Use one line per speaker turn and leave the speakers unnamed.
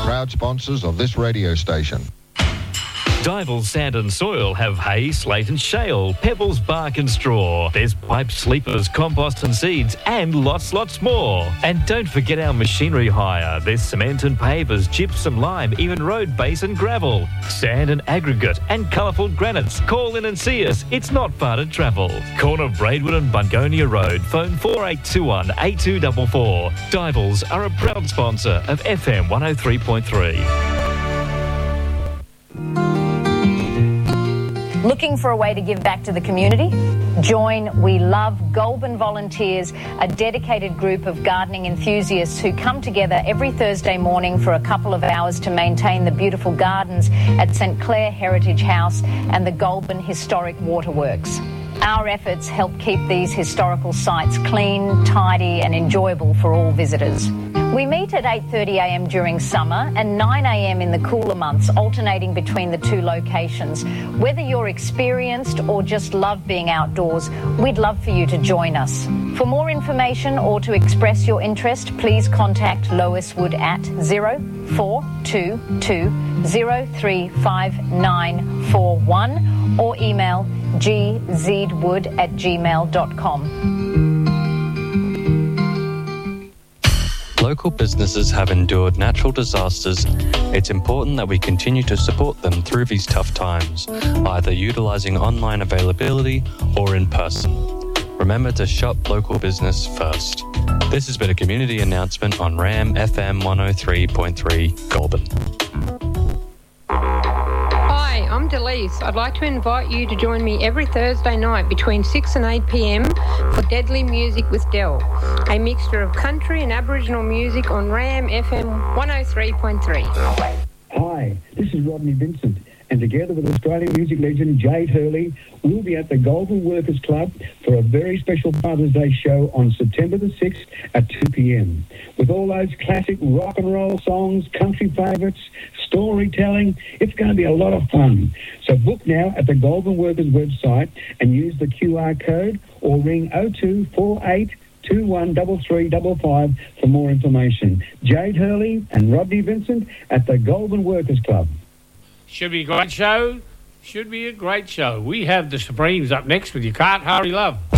proud sponsors of this radio station.
Dival Sand and Soil have hay, slate and shale, pebbles, bark and straw. There's pipes, sleepers, compost and seeds and lots more. And don't forget our machinery hire. There's cement and pavers, gypsum, lime, even road base and gravel. Sand and aggregate and colourful granites. Call in and see us. It's not far to travel. Corner of Braidwood and Bungonia Road. Phone 4821 8244. Divals are a proud sponsor of FM 103.3.
Looking for a way to give back to the community? Join We Love Goulburn Volunteers, a dedicated group of gardening enthusiasts who come together every Thursday morning for a couple of hours to maintain the beautiful gardens at St Clair Heritage House and the Goulburn Historic Waterworks. Our efforts help keep these historical sites clean, tidy and enjoyable for all visitors. We meet at 8:30am during summer and 9am in the cooler months, alternating between the two locations. Whether you're experienced or just love being outdoors, we'd love for you to join us. For more information or to express your interest, please contact Lois Wood at 0422 035941 or email gzwood@gmail.com.
Local businesses have endured natural disasters. It's important that we continue to support them through these tough times, either utilising online availability or in person. Remember to shop local business first. This has been a community announcement on RAM FM 103.3 Goulburn.
Hi, I'm Delise. I'd like to invite you to join me every Thursday night between 6 and 8pm for Deadly Music with Del, a mixture of country and Aboriginal music on RAM FM 103.3.
Hi, this is Rodney Vincent, and together with Australian music legend Jade Hurley, we'll be at the Goulburn Workers Club for a very special Father's Day show on September the 6th at 2pm. With all those classic rock and roll songs, country favourites, storytelling, it's going to be a lot of fun. So book now at the Goulburn Workers website and use the QR code or ring 0248 213355 for more information. Jade Hurley and Rodney Vincent at the Goulburn Workers Club.
Should be a great show. Should be a great show. We have the Supremes up next with You Can't Hurry Love.